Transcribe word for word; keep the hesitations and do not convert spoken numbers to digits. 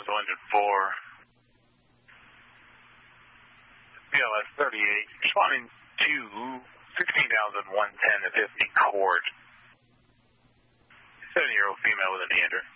with London four. B L S thirty-eight, responding to sixteen thousand one ten to fifty court. seventy-year-old female with a meander.